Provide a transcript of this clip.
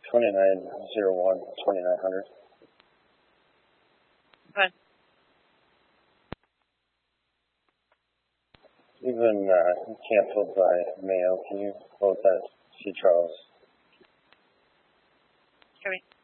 2901, 2900. Go ahead. You've been canceled by Mayo. Can you quote that? C. Charles. Carry.